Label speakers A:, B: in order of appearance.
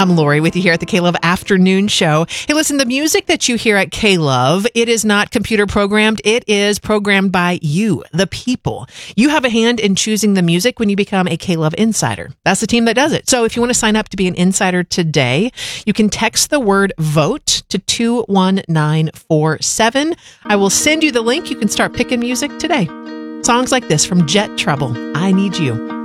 A: I'm Lori with you here at the K-Love Afternoon Show. Hey, listen, the music that you hear at K-Love, it is not computer programmed. It is programmed by you, the people. You have a hand in choosing the music when you become a K-Love Insider. That's the team that does it. So if you want to sign up to be an insider today, you can text the word VOTE to 21947. I will send you the link. You can start picking music today. Songs like this from Jet Trouble, I Need You.